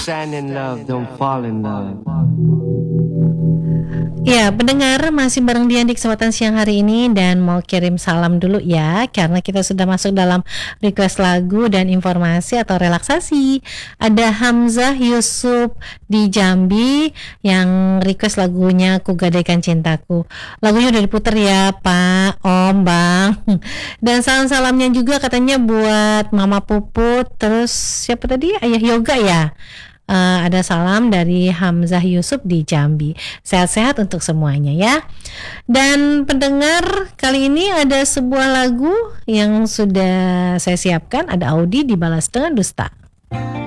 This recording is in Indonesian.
Stand in love, don't fall in love. Ya, pendengar masih bareng Dian di kesempatan siang hari ini dan mau kirim salam dulu ya karena kita sudah masuk dalam request lagu dan informasi atau relaksasi. Ada Hamzah Yusuf di Jambi yang request lagunya Ku Gadaikan Cintaku. Lagunya udah diputer ya Pak, Om, Bang. Dan salam-salamnya juga katanya buat Mama Puput, terus siapa tadi? Ayah Yoga ya. Ada salam dari Hamzah Yusuf di Jambi. Sehat-sehat untuk semuanya ya. Dan pendengar, kali ini ada sebuah lagu yang sudah saya siapkan. Ada Audi dibalas dengan dusta.